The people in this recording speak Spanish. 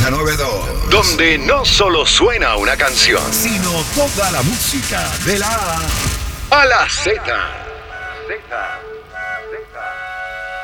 Z92. Donde no solo suena una canción, Sino toda la música de la A a la Z.